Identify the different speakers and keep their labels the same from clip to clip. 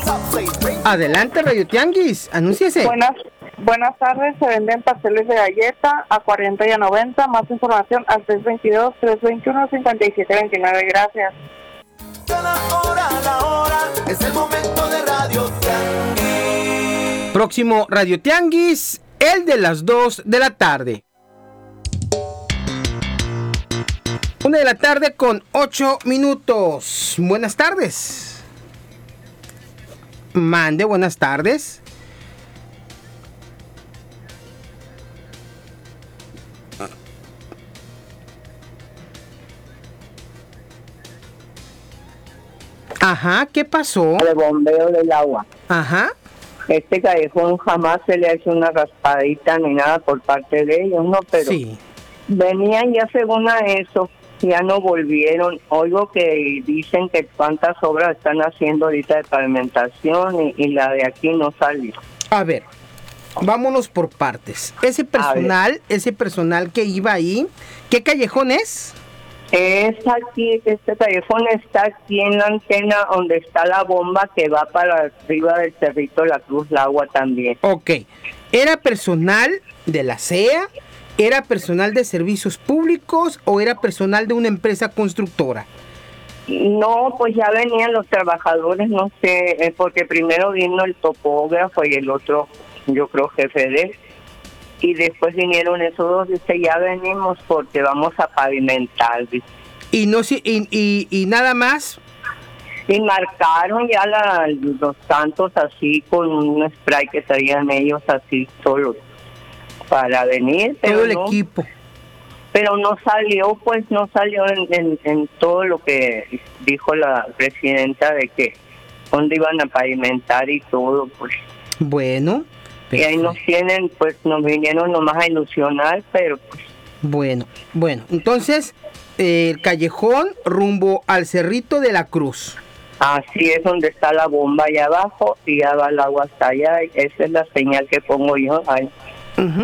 Speaker 1: Adelante, Radio Tianguis, anúnciese.
Speaker 2: Buenas tardes, se venden pasteles de galleta a 40 y a 90. Más información al 322-321-5729. Gracias.
Speaker 3: La hora, es el momento de Radio Tianguis.
Speaker 1: Próximo Radio Tianguis, el de las 2 de la tarde. 1 de la tarde con 8 minutos. Buenas tardes. Mande, buenas tardes. Ajá, ¿qué pasó?
Speaker 4: De bombeo del agua.
Speaker 1: Ajá.
Speaker 4: Este callejón jamás se le ha hecho una raspadita ni nada por parte de ellos, ¿no? Pero
Speaker 1: sí,
Speaker 4: venían ya según a eso, ya no volvieron. Oigo que dicen que cuántas obras están haciendo ahorita de pavimentación y la de aquí no salió.
Speaker 1: A ver, vámonos por partes. Ese personal que iba ahí, ¿qué callejón es?
Speaker 4: Es aquí, este callejón está aquí en la antena donde está la bomba que va para arriba del Cerrito La Cruz, la agua también.
Speaker 1: Ok, ¿era personal de la CEA? ¿Era personal de servicios públicos o era personal de una empresa constructora?
Speaker 4: No, pues ya venían los trabajadores, no sé, porque primero vino el topógrafo y el otro, yo creo, jefe de él. Y después vinieron esos dos, dice, ya venimos porque vamos a pavimentar, dice.
Speaker 1: Y no y nada más.
Speaker 4: Y marcaron ya los santos así con un spray que traían ellos así solos para venir. Pero
Speaker 1: todo el
Speaker 4: no,
Speaker 1: equipo.
Speaker 4: Pero no salió, pues no salió en todo lo que dijo la presidenta de que dónde iban a pavimentar y todo, pues.
Speaker 1: Bueno.
Speaker 4: Y ahí nos tienen, pues nos vinieron nomás a ilusionar, pero pues...
Speaker 1: Bueno, entonces, el callejón rumbo al Cerrito de la Cruz.
Speaker 4: Así es, donde está la bomba allá abajo y ya va el agua hasta allá. Esa es la señal que pongo yo ahí.
Speaker 1: Uh-huh.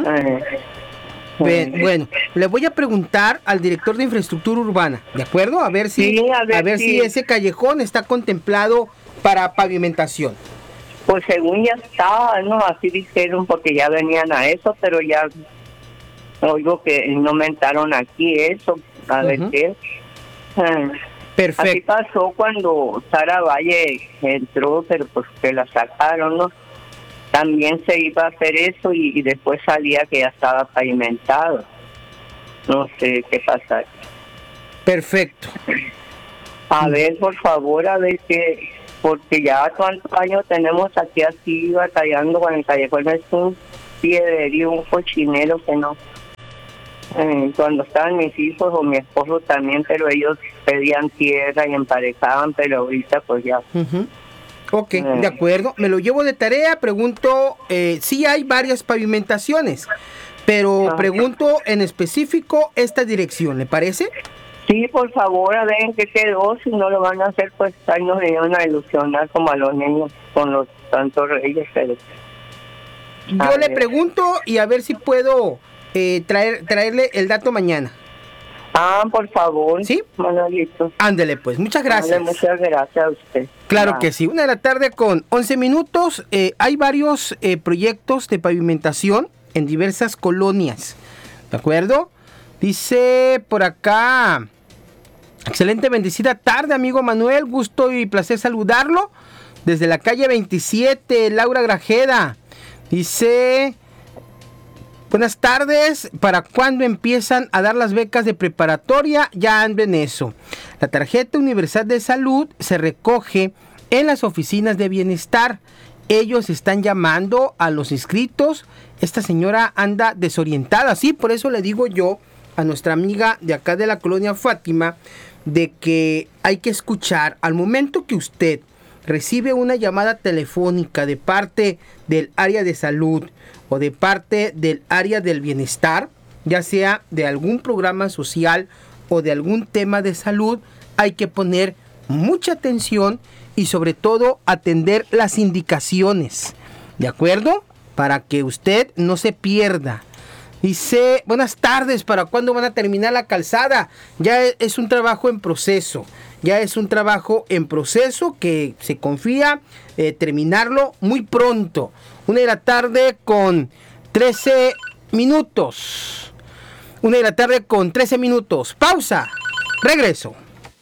Speaker 1: Bueno, le voy a preguntar al director de infraestructura urbana, ¿de acuerdo? A ver si,
Speaker 4: sí,
Speaker 1: a ver si ese callejón está contemplado para pavimentación.
Speaker 4: Pues según ya estaba, ¿no? Así dijeron porque ya venían a eso, pero ya oigo que no aumentaron aquí eso, a ver qué.
Speaker 1: Perfecto.
Speaker 4: Así pasó cuando Sara Valle entró, pero pues que la sacaron, ¿no? También se iba a hacer eso y después salía que ya estaba pavimentado. No sé qué pasa.
Speaker 1: Perfecto.
Speaker 4: A ver, por favor, a ver qué... Porque ya cuántos años tenemos aquí así batallando con el callejón, es un piedrerío, un cochinero que no. Cuando estaban mis hijos o mi esposo también, pero ellos pedían tierra y emparejaban, pero ahorita pues ya.
Speaker 1: Uh-huh. Ok, de acuerdo, me lo llevo de tarea, pregunto, sí hay varias pavimentaciones, pero pregunto en específico esta dirección, ¿le parece?
Speaker 4: Sí, por favor, a ver en qué quedó. Si no lo van a hacer, pues ahí nos vinieron a ilusionar como a los niños con los santos reyes. Pero...
Speaker 1: Yo le pregunto y a ver si puedo traerle el dato mañana.
Speaker 4: Por favor.
Speaker 1: ¿Sí?
Speaker 4: Manuelito.
Speaker 1: Ándele, pues, muchas gracias.
Speaker 4: Muchas gracias a usted.
Speaker 1: Claro que sí, 1 de la tarde con 11 minutos. Hay varios proyectos de pavimentación en diversas colonias, ¿de acuerdo? Dice por acá... Excelente, bendecida tarde, amigo Manuel. Gusto y placer saludarlo. Desde la calle 27, Laura Grajeda. Dice... Buenas tardes. ¿Para cuándo empiezan a dar las becas de preparatoria? Ya ando en eso. La tarjeta universal de salud se recoge en las oficinas de bienestar. Ellos están llamando a los inscritos. Esta señora anda desorientada. Sí, por eso le digo yo a nuestra amiga de acá de la colonia Fátima, de que hay que escuchar al momento que usted recibe una llamada telefónica de parte del área de salud o de parte del área del bienestar, ya sea de algún programa social o de algún tema de salud, hay que poner mucha atención y sobre todo atender las indicaciones, ¿de acuerdo? Para que usted no se pierda. Dice, buenas tardes, ¿para cuándo van a terminar la calzada? Ya es un trabajo en proceso. ya es un trabajo en proceso que se confía terminarlo muy pronto. 1:13 p.m. 1:13 p.m. Pausa. Regreso.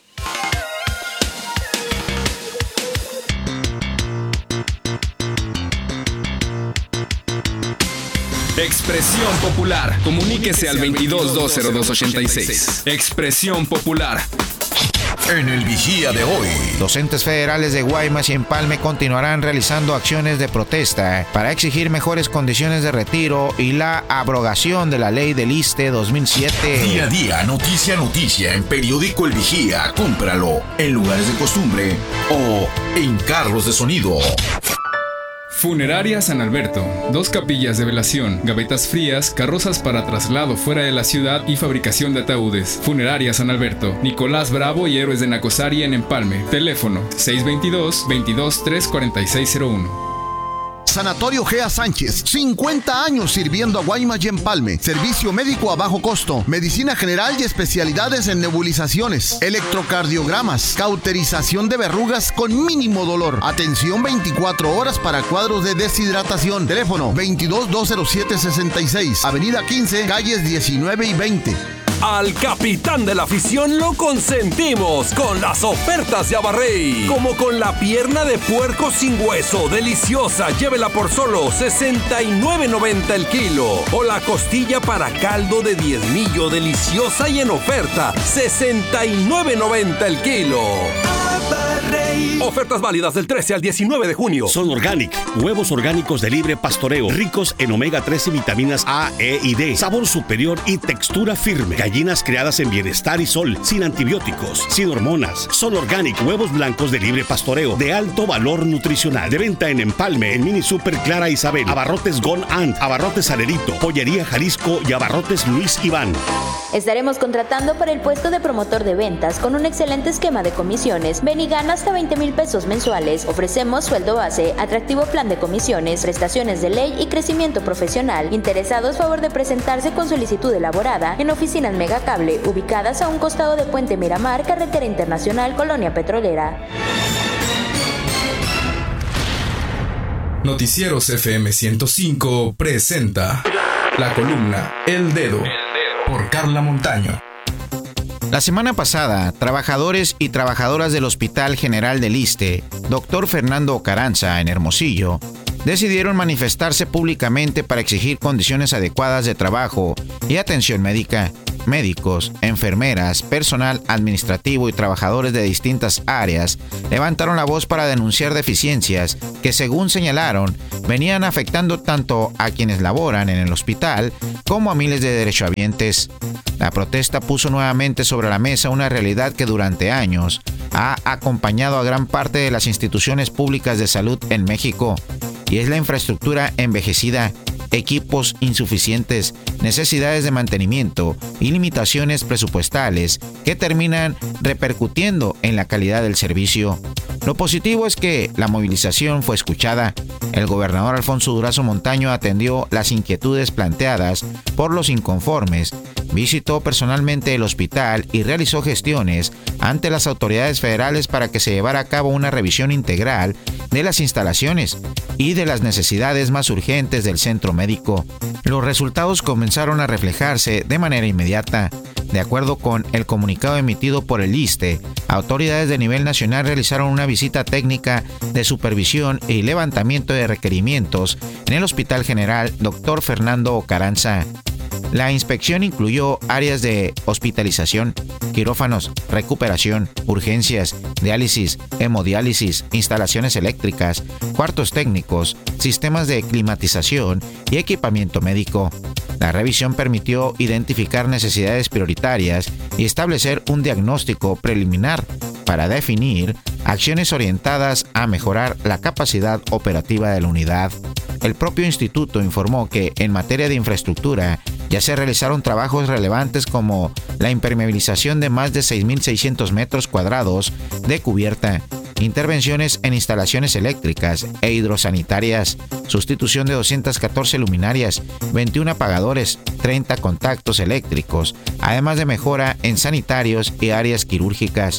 Speaker 5: Expresión Popular. Comuníquese al 22-202-86. Expresión Popular.
Speaker 6: En el Vigía de hoy,
Speaker 7: docentes federales de Guaymas y Empalme continuarán realizando acciones de protesta para exigir mejores condiciones de retiro y la abrogación de la ley del ISSSTE 2007.
Speaker 6: Día a día, noticia a noticia, en Periódico El Vigía. Cómpralo en lugares de costumbre o en carros de sonido.
Speaker 5: Funeraria San Alberto. 2 capillas de velación, gavetas frías, carrozas para traslado fuera de la ciudad y fabricación de ataúdes. Funeraria San Alberto. Nicolás Bravo y Héroes de Nacosari en Empalme. Teléfono 622-22-34601.
Speaker 8: Sanatorio Gea Sánchez, 50 años sirviendo a Guaymas y Empalme. Servicio médico a bajo costo, medicina general y especialidades en nebulizaciones, electrocardiogramas, cauterización de verrugas con mínimo dolor. Atención 24 horas para cuadros de deshidratación. Teléfono 22-207-66, Avenida 15, calles 19 y 20.
Speaker 9: Al capitán de la afición lo consentimos con las ofertas de Abarrey. Como con la pierna de puerco sin hueso, deliciosa, llévela por solo $69.90 el kilo. O la costilla para caldo de diezmillo, deliciosa y en oferta, $69.90 el kilo. Abarrey. Ofertas válidas del 13 al 19 de junio.
Speaker 10: Son Organic, huevos orgánicos de libre pastoreo, ricos en omega 3 y vitaminas A, E y D, sabor superior y textura firme. Gallinas criadas en bienestar y sol, sin antibióticos, sin hormonas. Son Organic, huevos blancos de libre pastoreo, de alto valor nutricional. De venta en Empalme, en Mini Super Clara Isabel, Abarrotes Gone Ant, Abarrotes Alerito, Pollería Jalisco y Abarrotes Luis Iván.
Speaker 11: Estaremos contratando para el puesto de promotor de ventas con un excelente esquema de comisiones. Ven y gana hasta 20,000 pesos mensuales. Ofrecemos sueldo base, atractivo plan de comisiones, prestaciones de ley y crecimiento profesional. Interesados, favor de presentarse con solicitud elaborada en oficinas Megacable, ubicadas a un costado de Puente Miramar, Carretera Internacional, Colonia Petrolera.
Speaker 5: Noticieros FM 105 presenta la columna El Dedo por Carla Montaño.
Speaker 7: La semana pasada, trabajadores y trabajadoras del Hospital General del ISSSTE, Dr. Fernando Carranza, en Hermosillo, decidieron manifestarse públicamente para exigir condiciones adecuadas de trabajo y atención médica. Médicos, enfermeras, personal administrativo y trabajadores de distintas áreas levantaron la voz para denunciar deficiencias que, según señalaron, venían afectando tanto a quienes laboran en el hospital como a miles de derechohabientes. La protesta puso nuevamente sobre la mesa una realidad que durante años ha acompañado a gran parte de las instituciones públicas de salud en México, y es la infraestructura envejecida, equipos insuficientes, necesidades de mantenimiento y limitaciones presupuestales que terminan repercutiendo en la calidad del servicio. Lo positivo es que la movilización fue escuchada. El gobernador Alfonso Durazo Montaño atendió las inquietudes planteadas por los inconformes, visitó personalmente el hospital y realizó gestiones ante las autoridades federales para que se llevara a cabo una revisión integral de las instalaciones y de las necesidades más urgentes del centro médico. Los resultados comenzaron a reflejarse de manera inmediata. De acuerdo con el comunicado emitido por el ISSSTE, autoridades de nivel nacional realizaron una visita técnica de supervisión y levantamiento de requerimientos en el Hospital General Dr. Fernando Carranza. La inspección incluyó áreas de hospitalización, quirófanos, recuperación, urgencias, diálisis, hemodiálisis, instalaciones eléctricas, cuartos técnicos, sistemas de climatización y equipamiento médico. La revisión permitió identificar necesidades prioritarias y establecer un diagnóstico preliminar para definir acciones orientadas a mejorar la capacidad operativa de la unidad. El propio instituto informó que en materia de infraestructura ya se realizaron trabajos relevantes como la impermeabilización de más de 6.600 metros cuadrados de cubierta, intervenciones en instalaciones eléctricas e hidrosanitarias, sustitución de 214 luminarias, 21 apagadores, 30 contactos eléctricos, además de mejora en sanitarios y áreas quirúrgicas.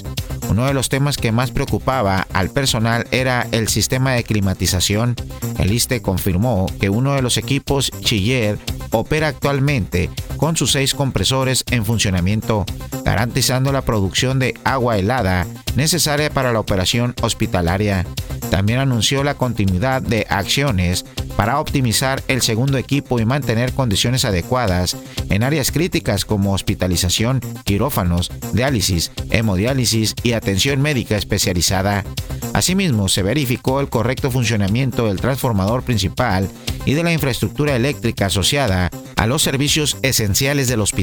Speaker 7: Uno de los temas que más preocupaba al personal era el sistema de climatización. El ISSSTE confirmó que uno de los equipos chiller opera actualmente con sus 6 compresores en funcionamiento, garantizando la producción de agua helada necesaria para la operación hospitalaria. También anunció la continuidad de acciones para optimizar el segundo equipo y mantener condiciones adecuadas en áreas críticas como hospitalización, quirófanos, diálisis, hemodiálisis y atención médica especializada. Asimismo, se verificó el correcto funcionamiento del transformador principal y de la infraestructura eléctrica asociada a los servicios esenciales del hospital.